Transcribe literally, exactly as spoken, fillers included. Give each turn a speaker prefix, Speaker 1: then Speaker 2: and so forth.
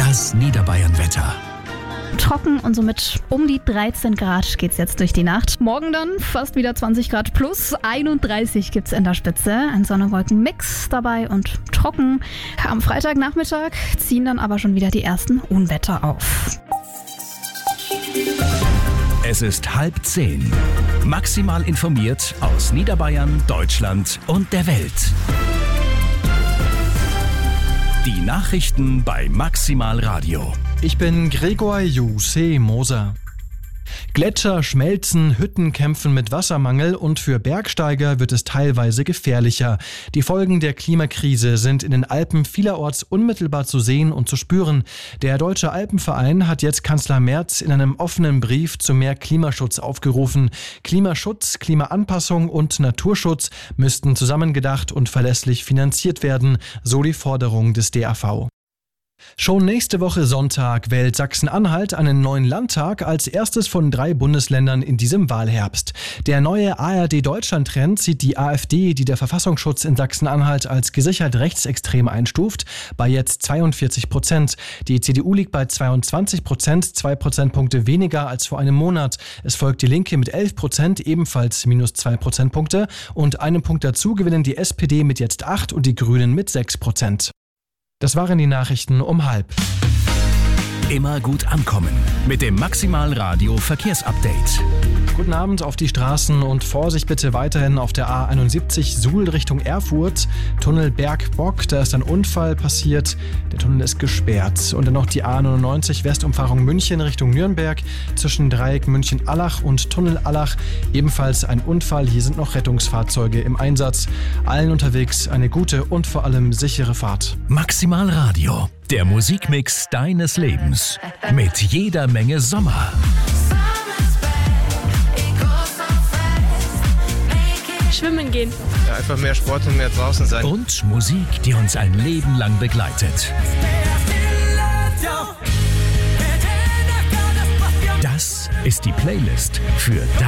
Speaker 1: Das Niederbayern-Wetter.
Speaker 2: Trocken und somit um die dreizehn Grad geht's jetzt durch die Nacht. Morgen dann fast wieder zwanzig Grad plus, einunddreißig gibt's in der Spitze. Ein Sonne-Wolken-Mix dabei und trocken. Am Freitagnachmittag ziehen dann aber schon wieder die ersten Unwetter auf.
Speaker 1: Es ist halb zehn. Maximal informiert aus Niederbayern, Deutschland und der Welt. Die Nachrichten bei Maximal Radio.
Speaker 3: Ich bin Gregor Juse Moser. Gletscher schmelzen, Hütten kämpfen mit Wassermangel und für Bergsteiger wird es teilweise gefährlicher. Die Folgen der Klimakrise sind in den Alpen vielerorts unmittelbar zu sehen und zu spüren. Der Deutsche Alpenverein hat jetzt Kanzler Merz in einem offenen Brief zu mehr Klimaschutz aufgerufen. Klimaschutz, Klimaanpassung und Naturschutz müssten zusammengedacht und verlässlich finanziert werden, so die Forderung des D A V. Schon nächste Woche Sonntag wählt Sachsen-Anhalt einen neuen Landtag als erstes von drei Bundesländern in diesem Wahlherbst. Der neue A R D-Deutschland-Trend sieht die AfD, die der Verfassungsschutz in Sachsen-Anhalt als gesichert rechtsextrem einstuft, bei jetzt zweiundvierzig Prozent. Die C D U liegt bei zweiundzwanzig Prozent, zwei Prozentpunkte weniger als vor einem Monat. Es folgt die Linke mit elf Prozent, ebenfalls minus zwei Prozentpunkte. Und einen Punkt dazu gewinnen die S P D mit jetzt acht und die Grünen mit sechs Prozent. Das waren die Nachrichten um halb.
Speaker 1: Immer gut ankommen mit dem Maximal Radio Verkehrsupdate.
Speaker 3: Guten Abend auf die Straßen und Vorsicht bitte weiterhin auf der A einundsiebzig Suhl Richtung Erfurt. Tunnel Bergbock, da ist ein Unfall passiert. Der Tunnel ist gesperrt. Und dann noch die A neunundneunzig Westumfahrung München Richtung Nürnberg. Zwischen Dreieck München-Allach und Tunnel Allach ebenfalls ein Unfall. Hier sind noch Rettungsfahrzeuge im Einsatz. Allen unterwegs eine gute und vor allem sichere Fahrt.
Speaker 1: Maximal Radio, der Musikmix deines Lebens. Mit jeder Menge Sommer.
Speaker 4: Schwimmen gehen.
Speaker 5: Ja, einfach mehr Sport und mehr draußen sein.
Speaker 1: Und Musik, die uns ein Leben lang begleitet. Das ist die Playlist für